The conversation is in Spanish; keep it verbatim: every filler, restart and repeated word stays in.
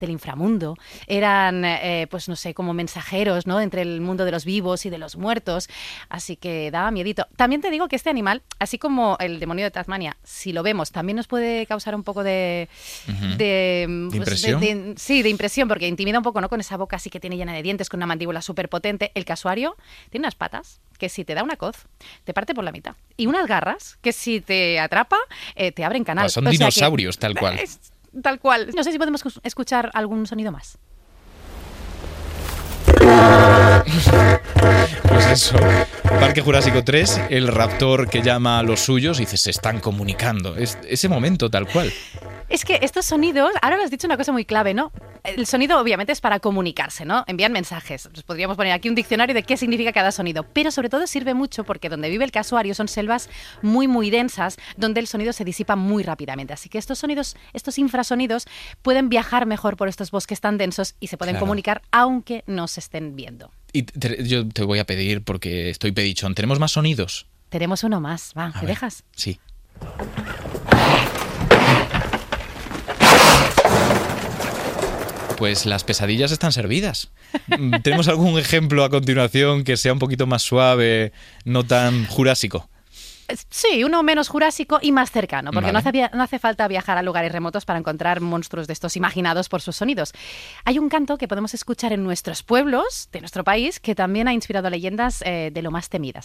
del inframundo, eran, eh, pues no sé, como mensajeros, ¿no? Entre el mundo de los vivos y de los muertos, así que daba miedito. También te digo que este animal, así como el demonio de Tasmania, si lo vemos, también nos puede causar un poco de... Uh-huh. de, ¿De pues, impresión? de, de, sí, de impresión, porque intimida un poco, ¿no? Con esa boca así que tiene llena de dientes, con una mandíbula súper potente. El casuario tiene unas patas que si te da una coz, te parte por la mitad. Y unas garras que si te atrapa, eh, te abren canal. Pues son o sea dinosaurios, que, tal cual. Es, tal cual. No sé si podemos escuchar algún sonido más. Pues eso, Parque Jurásico tres, el raptor que llama a los suyos y dice, se están comunicando. Es ese momento tal cual. Es que estos sonidos, ahora lo has dicho una cosa muy clave, ¿no? El sonido obviamente es para comunicarse, ¿no? Envían mensajes. Pues podríamos poner aquí un diccionario de qué significa cada sonido, pero sobre todo sirve mucho porque donde vive el casuario son selvas muy, muy densas, donde el sonido se disipa muy rápidamente. Así que estos sonidos, estos infrasonidos, pueden viajar mejor por estos bosques tan densos y se pueden Claro. comunicar aunque no se estén viendo. Y te, yo te voy a pedir, porque estoy pedichón, ¿tenemos más sonidos? Tenemos uno más, va, A ¿me ver, dejas? Sí. Pues las pesadillas están servidas. ¿Tenemos algún ejemplo a continuación que sea un poquito más suave, no tan jurásico? Sí, uno menos jurásico y más cercano, porque Vale. no, hace, no hace falta viajar a lugares remotos para encontrar monstruos de estos imaginados por sus sonidos. Hay un canto que podemos escuchar en nuestros pueblos de nuestro país que también ha inspirado leyendas eh, de lo más temidas.